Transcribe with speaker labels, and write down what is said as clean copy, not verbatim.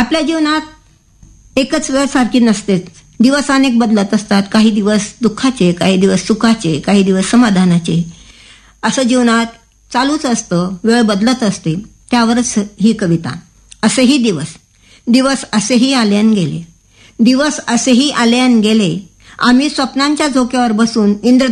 Speaker 1: आपल्या जीवनात एकच वेळ सारखी नसतेच. दिवस अनेक बदलत असतात. काही दिवस दुःखाचे, काही दिवस सुखाचे, काही दिवस समाधानाचे. असं जीवनात चालूच असतं. वेळ बदलत असते. त्यावरच ही कविता. असेही दिवस असेही आले आणि गेले. दिवस असेही आले आणि गेले. आम्ही स्वप्नांच्या झोक्यावर बसून इंद्र